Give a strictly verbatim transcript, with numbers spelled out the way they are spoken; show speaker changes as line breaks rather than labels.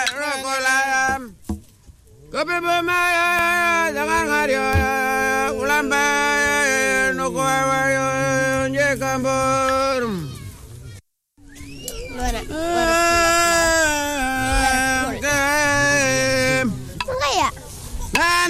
Rokolam. Kopi bemaya jangan ngario ulambai nuko awayo je kambur.